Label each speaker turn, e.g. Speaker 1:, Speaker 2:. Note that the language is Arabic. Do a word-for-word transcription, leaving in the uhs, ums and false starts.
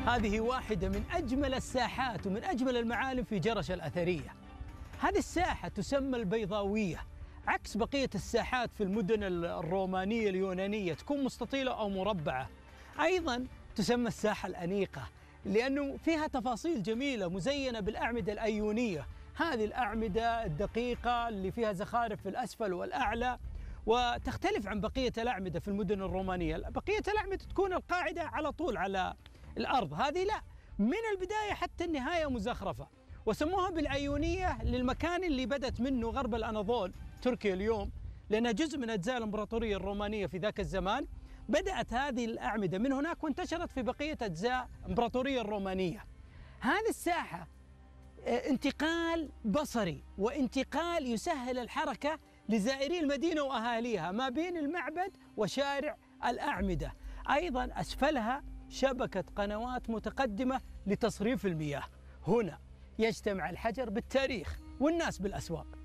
Speaker 1: هذه واحدة من أجمل الساحات ومن أجمل المعالم في جرش الأثرية. هذه الساحة تسمى البيضاوية، عكس بقية الساحات في المدن الرومانية اليونانية تكون مستطيلة أو مربعة. أيضا تسمى الساحة الأنيقة لأنه فيها تفاصيل جميلة مزينة بالأعمدة الأيونية، هذه الأعمدة الدقيقة اللي فيها زخارف في الأسفل والأعلى، وتختلف عن بقية الأعمدة في المدن الرومانية. بقية الأعمدة تكون القاعدة على طول على الأرض، هذه لا، من البداية حتى النهاية مزخرفة. وسموها بالأيونية للمكان اللي بدت منه غرب الأناضول، تركيا اليوم، لأنها جزء من أجزاء الإمبراطورية الرومانية في ذاك الزمان. بدأت هذه الأعمدة من هناك وانتشرت في بقية أجزاء الإمبراطورية الرومانية. هذه الساحة انتقال بصري وانتقال يسهل الحركة لزائري المدينة وأهاليها ما بين المعبد وشارع الأعمدة. أيضا أسفلها شبكة قنوات متقدمة لتصريف المياه. هنا يجتمع الحجر بالتاريخ والناس بالأسواق.